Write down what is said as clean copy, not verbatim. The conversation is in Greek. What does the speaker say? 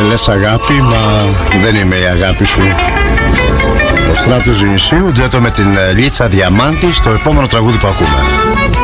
λες αγάπη, μα δεν είμαι η αγάπη σου. Ο Στράτος Διονυσίου, ντουέτο με την Λίτσα Διαμάντη στο επόμενο τραγούδι που ακούμε.